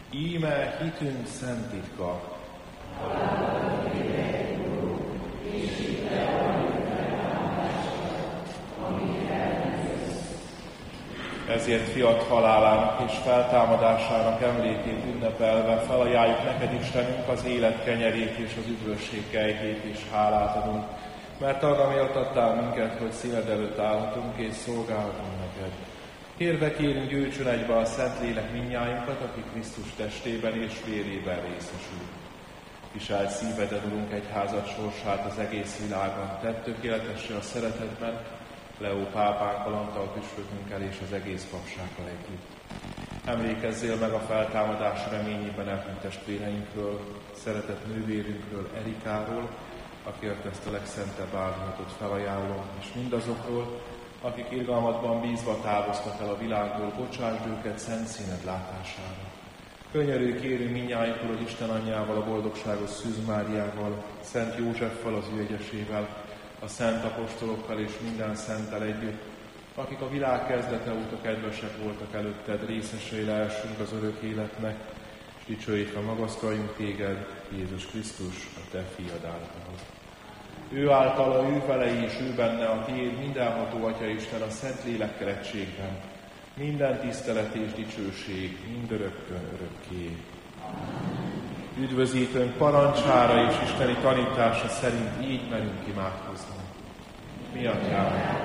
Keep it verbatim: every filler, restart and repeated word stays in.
Íme hitünk szent titka. Ezért fiat halálának és feltámadásának emlékét ünnepelve felajánljuk neked, Istenünk, az élet kenyerét és az üdvösség kejtét, és hálát adunk, mert arra méltattál minket, hogy színed előtt állhatunk és szolgálhatunk neked. Kérve kérünk, gyűjtsön egybe a Szentlélek mindnyájunkat, aki Krisztus testében és vérében részesül. Viselt szíveden, Urunk, egyházad sorsát az egész világon, tedd tökéletessé a szeretetben, Leó pápánkkal, Antal püspökünkkel és az egész papsággal együtt. Emlékezzél meg a feltámadás reményében elhunyt testvéreinkről, szeretett nővérünkről, Erikáról, akiért ezt a legszentebb áldozatot felajánlom, és mindazokról, akik irgalmadban bízva távoztak el a világból, bocsásd őket szent színed látására. Könyörülj kérünk mindnyájunkról, hogy Isten anyjával, a boldogságos Szűz Máriával, Szent Józseffel, az ő egyesével, a szent apostolokkal és minden szenttel együtt, akik a világ kezdete óta kedvesek voltak előtted, részesei lehessünk az örök életnek, és dicsőítve magasztaljunk téged, Jézus Krisztus, a te fiad által. Ő általa, ő vele és ő benne a tiéd mindenható Atya Isten a szent lélekkel egységben, minden tisztelet és dicsőség mindörökkön örökké. Üdvözítőnk parancsára és isteni tanítása szerint így merünk imádkozni. Mi atyánk,